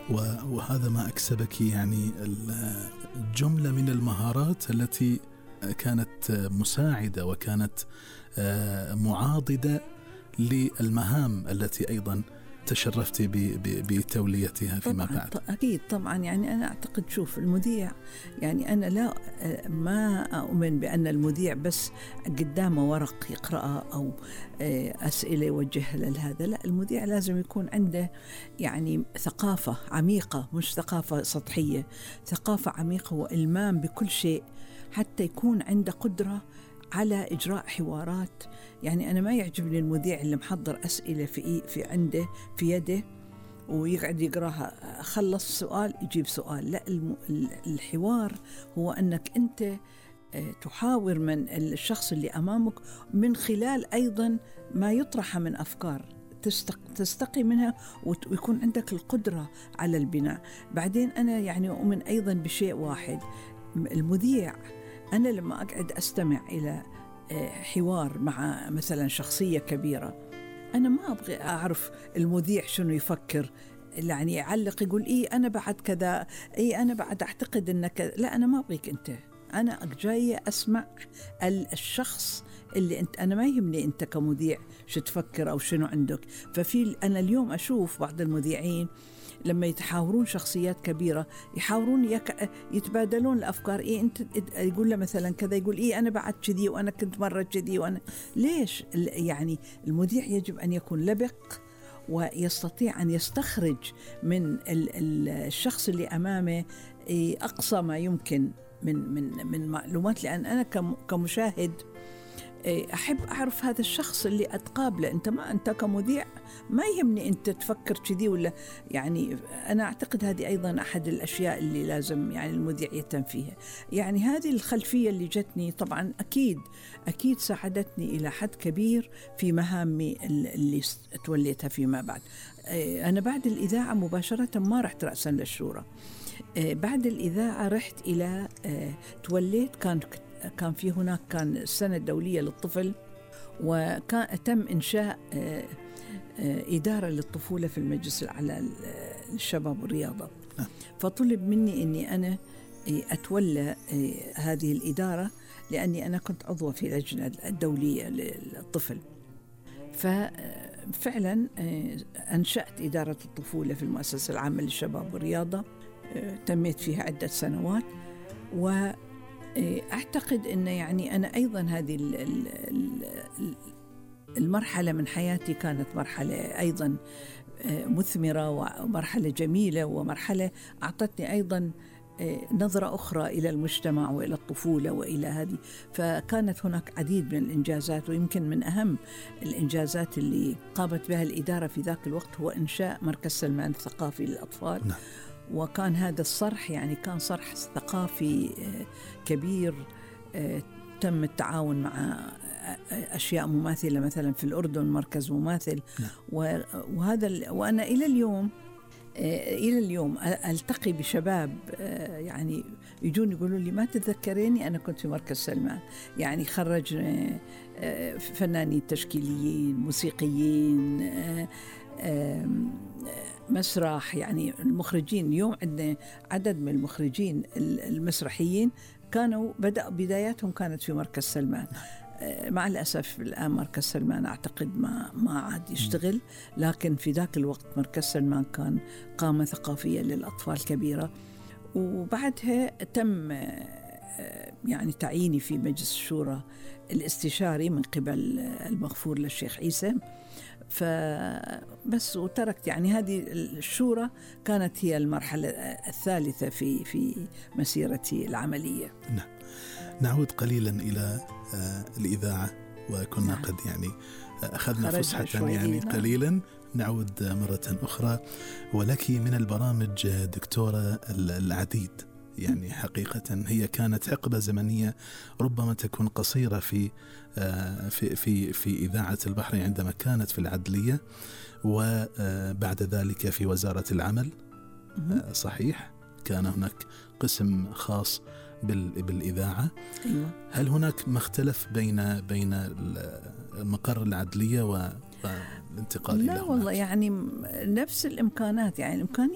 وهذا ما أكسبك يعني الجملة من المهارات التي كانت مساعدة وكانت معاضدة للمهام التي أيضا تشرفت بتوليتها فيما بعد. أكيد طبعا. يعني أنا أعتقد شوف المذيع، يعني أنا ما أؤمن بأن المذيع بس قدامه ورق يقرأه أو أسئلة يوجهها لهذا. لا، المذيع لازم يكون عنده يعني ثقافة عميقة، مش ثقافة سطحية، ثقافة عميقة وإلمام بكل شيء، حتى يكون عنده قدرة على إجراء حوارات. يعني أنا ما يعجبني المذيع اللي محضر أسئلة في عنده في يده ويقعد يقراها، خلص سؤال يجيب سؤال. لا، الحوار هو أنك أنت تحاور من الشخص اللي أمامك من خلال أيضا ما يطرح من أفكار تستقي منها ويكون عندك القدرة على البناء. بعدين أنا يعني أؤمن أيضا بشيء واحد، المذيع أنا لما أقعد أستمع إلى حوار مع مثلا شخصية كبيرة، أنا ما أبغى أعرف المذيع شنو يفكر، يعني يعلق يقول إيه أنا بعد كذا، إيه أنا بعد أعتقد أنك، لا أنا ما أبغيك أنت، أنا جاية أسمع الشخص اللي أنت، أنا ما يهمني أنت كمذيع شو تفكر أو شنو عندك. أنا اليوم أشوف بعض المذيعين لما يتحاورون شخصيات كبيرة يحاورون يتبادلون الأفكار. إيه أنت يقول له مثلا كذا، يقول إيه أنا بعد كذي وأنا كنت مرة كذي وأنا ليش. يعني المذيع يجب أن يكون لبق ويستطيع أن يستخرج من الشخص اللي أمامه أقصى ما يمكن من معلومات. لأن أنا كمشاهد أحب أعرف هذا الشخص اللي أتقابله. أنت كمذيع ما يهمني أنت تفكر كذي ولا، يعني أنا أعتقد هذه أيضا أحد الأشياء اللي لازم يعني المذيع يهتم فيها. يعني هذه الخلفية اللي جتني طبعا أكيد ساعدتني إلى حد كبير في مهامي اللي توليتها فيما بعد. أنا بعد الإذاعة مباشرة ما رحت رأسا للشورى. بعد الإذاعة رحت إلى توليت، كان في هناك كان السنة الدولية للطفل، وكان تم إنشاء إدارة للطفولة في المجلس الأعلى للشباب والرياضة. فطلب مني أني أنا أتولى هذه الإدارة، لأني أنا كنت عضوة في اللجنة الدولية للطفل. ففعلا أنشأت إدارة الطفولة في المؤسسة العامة للشباب والرياضة، تميت فيها عدة سنوات. وأعتقد أن يعني أنا أيضا هذه المرحلة من حياتي كانت مرحلة أيضا مثمرة ومرحلة جميلة، ومرحلة أعطتني أيضا نظرة أخرى إلى المجتمع وإلى الطفولة وإلى هذه. فكانت هناك عديد من الإنجازات، ويمكن من أهم الإنجازات اللي قامت بها الإدارة في ذاك الوقت هو إنشاء مركز سلمان الثقافي للأطفال. وكان هذا الصرح يعني كان صرح ثقافي كبير، تم التعاون مع أشياء مماثلة، مثلا في الأردن مركز مماثل. وهذا وأنا إلى اليوم ألتقي بشباب يعني يجون يقولوا لي ما تتذكريني أنا كنت في مركز سلمان. يعني خرج فنانين تشكيليين، موسيقيين، مسرح، يعني المخرجين. اليوم عندنا عدد من المخرجين المسرحيين كانوا بداياتهم كانت في مركز سلمان. مع الأسف الآن مركز سلمان أعتقد ما عاد يشتغل، لكن في ذاك الوقت مركز سلمان كان قامة ثقافية للأطفال كبيرة. وبعدها تم يعني تعييني في مجلس الشورى الاستشاري من قبل المغفور للشيخ عيسى. فبس وتركت يعني هذه الشورى كانت هي المرحلة الثالثة في مسيرتي العملية. نعم. نعود قليلا إلى الإذاعة، وكنا قد يعني أخذنا فسحة يعني قليلا. نعود مرة أخرى، ولك من البرامج دكتورة العديد. يعني حقيقة هي كانت حقبة زمنية ربما تكون قصيرة في إذاعة البحرين عندما كانت في العدلية، وبعد ذلك في وزارة العمل. صحيح، كان هناك قسم خاص بالإذاعة. أيوة. هل هناك مختلف بين المقر العدلية والانتقال إلى هناك؟ لا والله، يعني نفس الإمكانات، يعني الإمكانية